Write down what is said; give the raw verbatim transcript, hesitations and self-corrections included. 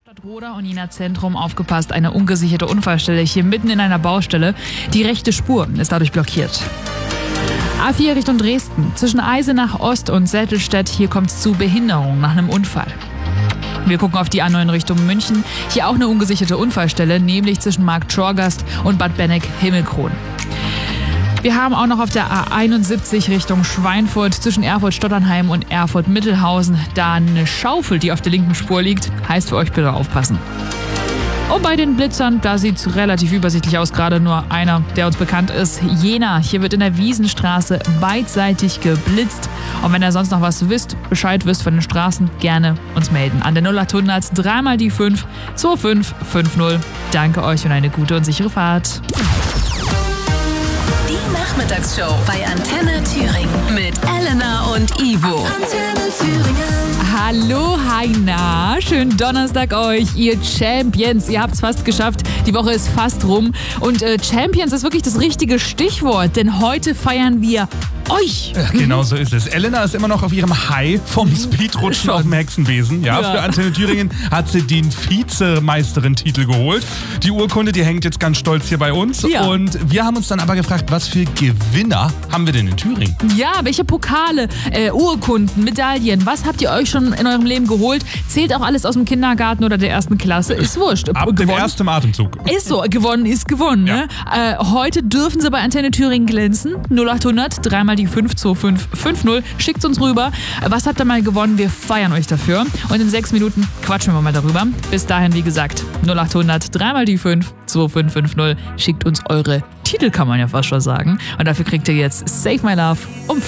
Stadtroda und Jena Zentrum aufgepasst, eine ungesicherte Unfallstelle hier mitten in einer Baustelle. Die rechte Spur ist dadurch blockiert. A vier Richtung Dresden, zwischen Eisenach Ost und Sättelstedt, hier kommt es zu Behinderung nach einem Unfall. Wir gucken auf die A neun Richtung München, hier auch eine ungesicherte Unfallstelle, nämlich zwischen Markt-Schorgast und Bad Benneck-Himmelkron. Wir haben auch noch auf der A einundsiebzig Richtung Schweinfurt zwischen Erfurt-Stotternheim und Erfurt-Mittelhausen da eine Schaufel, die auf der linken Spur liegt. Heißt für euch bitte aufpassen. Und bei den Blitzern, da sieht es relativ übersichtlich aus, gerade nur einer, der uns bekannt ist. Jena, hier wird in der Wiesenstraße beidseitig geblitzt. Und wenn ihr sonst noch was wisst, Bescheid wisst von den Straßen, gerne uns melden. An der null acht hundert drei mal die fünf zwei fünf fünf null. Danke euch und eine gute und sichere Fahrt. Die Nachmittagsshow bei Antenne Thüringen mit Elena und Ivo. Antenne Thüringen. Hallo, Heina. Schönen Donnerstag euch, ihr Champions. Ihr habt es fast geschafft. Die Woche ist fast rum. Und äh, Champions ist wirklich das richtige Stichwort, denn heute feiern wir euch. Ja, genau so ist es. Elena ist immer noch auf ihrem High vom Speedrutschen auf dem Hexenbesen. Ja, ja. Für Antenne Thüringen hat sie den Vizemeisterin-Titel geholt. Die Urkunde, die hängt jetzt ganz stolz hier bei uns. Ja. Und wir haben uns dann aber gefragt, was für Gewinner haben wir denn in Thüringen? Ja, welche Pokale, äh, Urkunden, Medaillen, was habt ihr euch schon in eurem Leben geholt? Zählt auch alles aus dem Kindergarten oder der ersten Klasse? Ist wurscht. Ab dem ersten Atemzug. Ist so, gewonnen ist gewonnen. Ja. Ne? Äh, heute dürfen sie bei Antenne Thüringen glänzen. null acht hundert drei mal die fünf zwei fünf fünf null. Schickt uns rüber. Was habt ihr mal gewonnen? Wir feiern euch dafür. Und in sechs Minuten quatschen wir mal darüber. Bis dahin, wie gesagt, null acht hundert drei mal die fünf zwei fünf fünf null. Schickt uns eure Titel, kann man ja fast schon sagen. Und dafür kriegt ihr jetzt Save My Love um